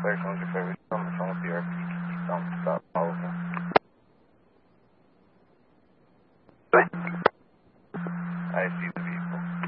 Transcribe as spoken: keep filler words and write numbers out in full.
Flight one two five on the phone with the R P. Can you tell them to stop following me?